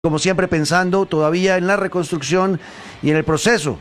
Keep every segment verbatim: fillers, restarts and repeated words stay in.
Como siempre, pensando todavía en la reconstrucción y en el proceso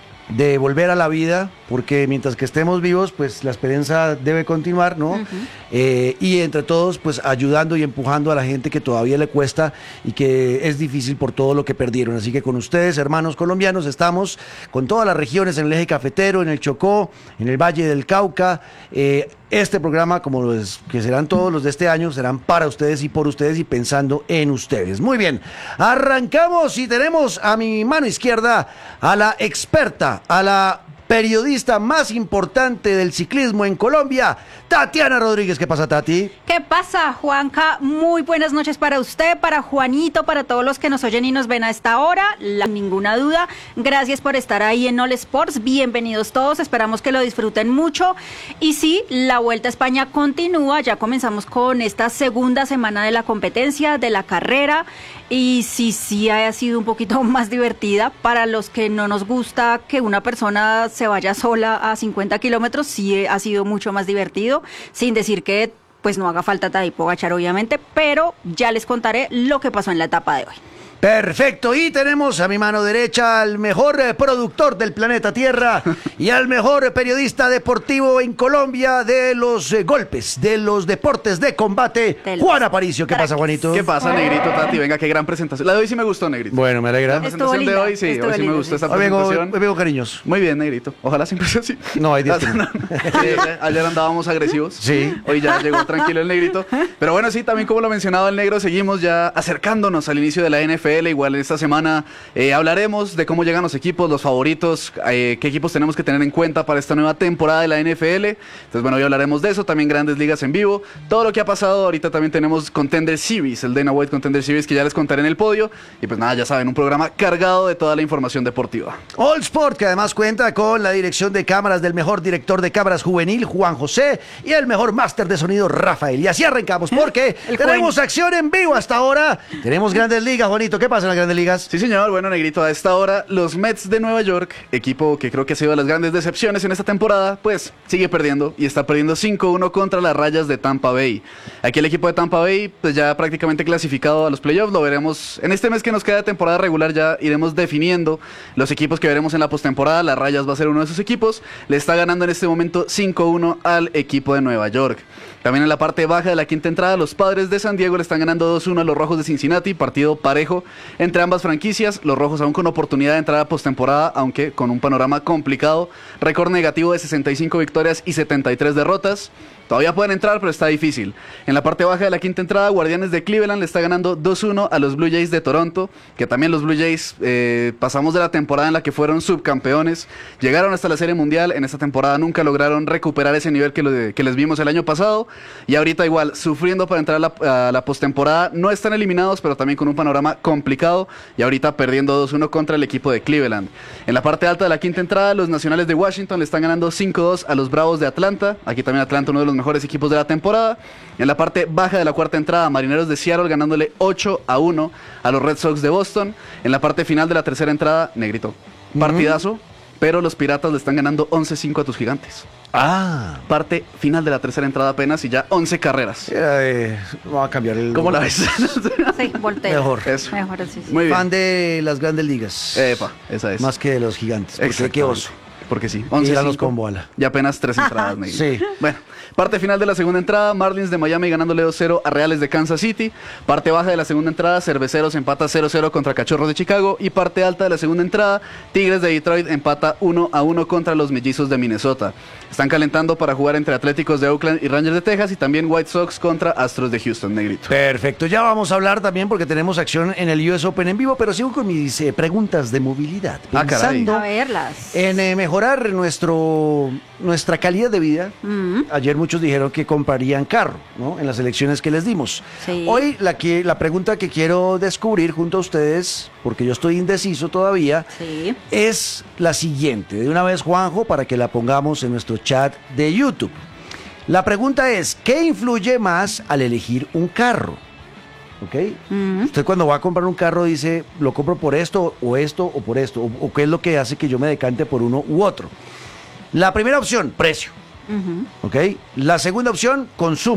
de volver a la vida, porque mientras que estemos vivos, pues la esperanza debe continuar, ¿no? Uh-huh. Eh, y entre todos, pues ayudando y empujando a la gente que todavía le cuesta y que es difícil por todo lo que perdieron. Así que con ustedes, hermanos colombianos, estamos con todas las regiones en el eje cafetero, en el Chocó, en el Valle del Cauca. Eh, este programa, como los que serán todos los de este año, serán para ustedes y por ustedes y pensando en ustedes. Muy bien, arrancamos y tenemos a mi mano izquierda a la experta, a la periodista más importante del ciclismo en Colombia, Tatiana Rodríguez. ¿Qué pasa, Tati? ¿Qué pasa, Juanca? Muy buenas noches para usted, para Juanito, para todos los que nos oyen y nos ven a esta hora. La, ninguna duda, gracias por estar ahí en All Sports. Bienvenidos todos, esperamos que lo disfruten mucho. Y sí, la Vuelta a España continúa, ya comenzamos con esta segunda semana de la competencia, de la carrera. Y sí, sí ha sido un poquito más divertida. Para los que no nos gusta que una persona se vaya sola a cincuenta kilómetros, sí ha sido mucho más divertido, sin decir que pues no haga falta Tadej Pogačar, obviamente, pero ya les contaré lo que pasó en la etapa de hoy. Perfecto, y tenemos a mi mano derecha al mejor eh, productor del planeta Tierra y al mejor eh, periodista deportivo en Colombia de los eh, golpes, de los deportes de combate, de Juan Aparicio. ¿Qué pasa, Juanito? ¿Qué pasa, Negrito, Tati? Venga, qué gran presentación. La de hoy sí me gustó, Negrito. Bueno, me alegra. La presentación linda, de hoy, sí, hoy sí linda, me gustó sí. esta presentación. Hoy vengo cariños. Muy bien, Negrito. Ojalá siempre sea así. No, hay días que no. Sí, ayer andábamos agresivos. Sí. Hoy ya llegó tranquilo el Negrito. Pero bueno, sí, también como lo mencionaba el Negro, seguimos ya acercándonos al inicio de la N F L, igual en esta semana. Semana eh, hablaremos de cómo llegan los equipos, los favoritos, eh, qué equipos tenemos que tener en cuenta para esta nueva temporada de la N F L. Entonces, bueno, hoy hablaremos de eso, también grandes ligas en vivo, todo lo que ha pasado. Ahorita también tenemos Contender Series, el Dana White Contender Series, que ya les contaré en el podio. Y pues nada, ya saben, un programa cargado de toda la información deportiva. All Sport, que además cuenta con la dirección de cámaras del mejor director de cámaras juvenil, Juan José, y el mejor máster de sonido, Rafael. Y así arrancamos, porque tenemos acción en vivo hasta ahora. Tenemos grandes ligas, Juanito. ¿Qué pasa en las grandes ligas? Sí, señor. Bueno, Negrito, a esta hora, los Mets de Nueva York, equipo que creo que ha sido de las grandes decepciones en esta temporada, pues sigue perdiendo y está perdiendo cinco uno contra las Rayas de Tampa Bay. Aquí el equipo de Tampa Bay, pues ya prácticamente clasificado a los playoffs, lo veremos en este mes que nos queda de temporada regular, ya iremos definiendo los equipos que veremos en la postemporada. Las Rayas va a ser uno de esos equipos, le está ganando en este momento cinco uno al equipo de Nueva York. También en la parte baja de la quinta entrada, los Padres de San Diego le están ganando dos uno a los Rojos de Cincinnati, partido parejo entre ambas franquicias. Los Rojos aún con oportunidad de entrar a postemporada, aunque con un panorama complicado. Récord negativo de sesenta y cinco victorias y setenta y tres derrotas. Todavía pueden entrar, pero está difícil. En la parte baja de la quinta entrada, Guardianes de Cleveland le está ganando dos uno a los Blue Jays de Toronto, que también los Blue Jays eh, pasamos de la temporada en la que fueron subcampeones, llegaron hasta la Serie Mundial, en esta temporada nunca lograron recuperar ese nivel que, lo de, que les vimos el año pasado, y ahorita igual, sufriendo para entrar a la, a la postemporada. No están eliminados, pero también con un panorama complicado, y ahorita perdiendo dos uno contra el equipo de Cleveland. En la parte alta de la quinta entrada, los Nacionales de Washington le están ganando cinco dos a los Bravos de Atlanta, aquí también Atlanta, uno de los mejores equipos de la temporada. En la parte baja de la cuarta entrada, Marineros de Seattle ganándole ocho a uno a los Red Sox de Boston. En la parte final de la tercera entrada, Negrito, partidazo, uh-huh. pero los Piratas le están ganando once cinco a tus Gigantes. Ah, parte final de la tercera entrada apenas y ya once carreras. Eh, vamos a cambiar el... ¿Cómo la ves? Sí, volteo. Mejor. Eso. Mejor, sí, sí. Muy bien. Fan de las grandes ligas. Epa, esa es. Más que de los Gigantes. Porque qué oso. Porque sí, once con bola. Y apenas tres entradas, Negrito. Sí. Bueno, parte final de la segunda entrada, Marlins de Miami ganándole dos cero a Reales de Kansas City. Parte baja de la segunda entrada, Cerveceros empata cero cero contra Cachorros de Chicago. Y parte alta de la segunda entrada, Tigres de Detroit empata uno a uno contra los Mellizos de Minnesota. Están calentando para jugar entre Atléticos de Oakland y Rangers de Texas, y también White Sox contra Astros de Houston, Negrito. Perfecto, ya vamos a hablar también porque tenemos acción en el U S Open en vivo, pero sigo con mis eh, preguntas de movilidad. Ah, pensando a verlas. En eh, mejorar nuestro, nuestra calidad de vida. Mm-hmm. Ayer muchos dijeron que comprarían carro, ¿no? En las elecciones que les dimos. Sí. Hoy la, que, la pregunta que quiero descubrir junto a ustedes, porque yo estoy indeciso todavía, sí. es la siguiente. De una vez, Juanjo, para que la pongamos en nuestro chat de YouTube. La pregunta es, ¿qué influye más al elegir un carro? ¿Ok? Uh-huh. Usted cuando va a comprar un carro dice, lo compro por esto, o esto, o por esto, o, o qué es lo que hace que yo me decante por uno u otro. La primera opción, precio. Uh-huh. ¿Ok? La segunda opción, consumo.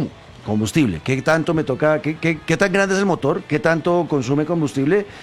combustible. ¿Qué tanto me toca, qué, qué, qué tan grande es el motor? ¿Qué tanto consume combustible?